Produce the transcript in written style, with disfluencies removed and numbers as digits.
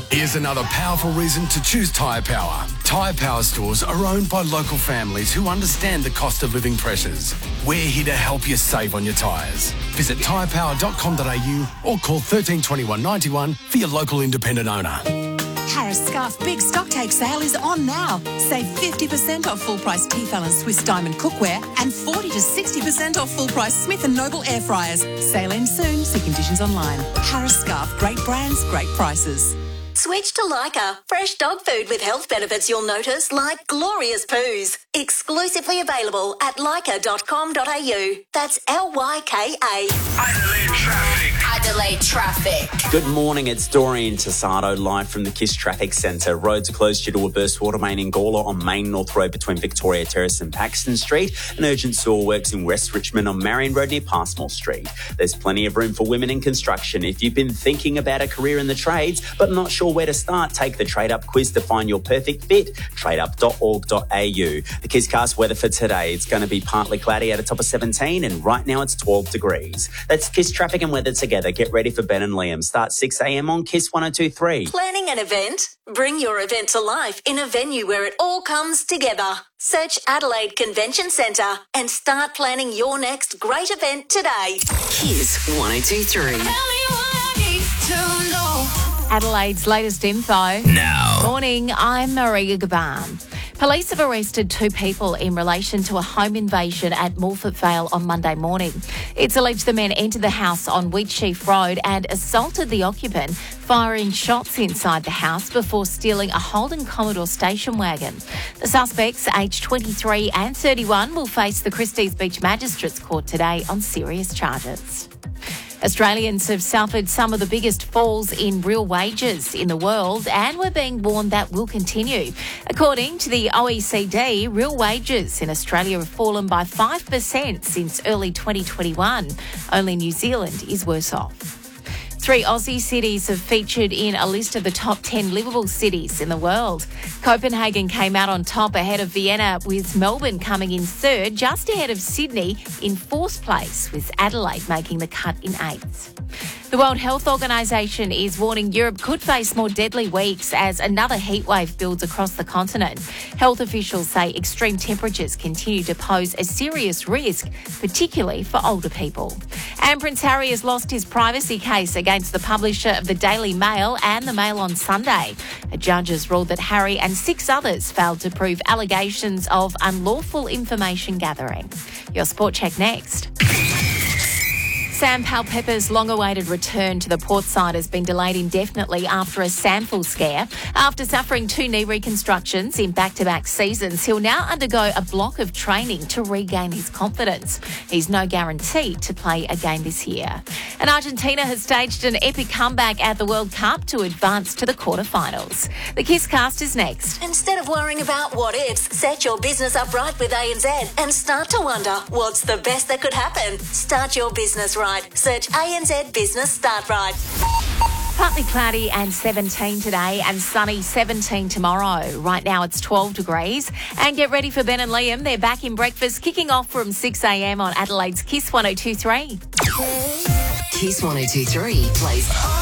Here's another powerful reason to choose Tyre Power. Tyre Power stores are owned by local families who understand the cost of living pressures. We're here to help you save on your tyres. Visit tyrepower.com.au or call 1321 91 for your local independent owner. Harris Scarf Big Stocktake Sale is on now. Save 50% off full-price Tefal and Swiss Diamond cookware and 40 to 60% off full-price Smith & Noble air fryers. Sale ends soon. See conditions online. Harris Scarf. Great brands, great prices. Switch to Lyca. Fresh dog food with health benefits you'll notice, like glorious poos. Exclusively available at lyca.com.au. That's Lyka. Adelaide Traffic. Good morning, it's Dorian Tassado live from the KISS Traffic Centre. Roads are closed due to a burst water main in Gawler on Main North Road between Victoria Terrace and Paxton Street. An urgent sewer works in West Richmond on Marion Road near Passmore Street. There's plenty of room for women in construction. If you've been thinking about a career in the trades but not sure where to start, take the Trade Up quiz to find your perfect fit. Tradeup.org.au. The KISScast weather for today. It's going to be partly cloudy at a top of 17 and right now it's 12 degrees. That's KISS traffic and weather together. Get ready for Ben and Liam. Start 6 a.m. on KISS 102.3. Planning an event? Bring your event to life in a venue where it all comes together. Search Adelaide Convention Centre and start planning your next great event today. KISS 102.3. Adelaide's latest info. Now. Morning, I'm Maria Gaban. Police have arrested 2 people in relation to a home invasion at Morfett Vale on Monday morning. It's alleged the men entered the house on Wheatsheaf Road and assaulted the occupant, firing shots inside the house before stealing a Holden Commodore station wagon. The suspects, aged 23 and 31, will face the Christies Beach Magistrates Court today on serious charges. Australians have suffered some of the biggest falls in real wages in the world, and we're being warned that will continue. According to the OECD, real wages in Australia have fallen by 5% since early 2021. Only New Zealand is worse off. 3 Aussie cities have featured in a list of the top 10 livable cities in the world. Copenhagen came out on top ahead of Vienna, with Melbourne coming in third, just ahead of Sydney in fourth place, with Adelaide making the cut in eighth. The World Health Organisation is warning Europe could face more deadly weeks as another heatwave builds across the continent. Health officials say extreme temperatures continue to pose a serious risk, particularly for older people. And Prince Harry has lost his privacy case against the publisher of the Daily Mail and the Mail on Sunday. A judge has ruled that Harry and 6 others failed to prove allegations of unlawful information gathering. Your Sport Check next. Sam Powell-Pepper's long-awaited return to the port side has been delayed indefinitely after a SANFL scare. After suffering 2 knee reconstructions in back-to-back seasons, he'll now undergo a block of training to regain his confidence. He's no guarantee to play again this year. And Argentina has staged an epic comeback at the World Cup to advance to the quarterfinals. The KISScast is next. Instead of worrying about what-ifs, set your business up right with ANZ and start to wonder what's the best that could happen. Start your business right. Search ANZ Business Start Right. Partly cloudy and 17 today and sunny 17 tomorrow. Right now it's 12 degrees. And get ready for Ben and Liam. They're back in breakfast, kicking off from 6 a.m. on Adelaide's KISS 102.3. KISS 102.3 plays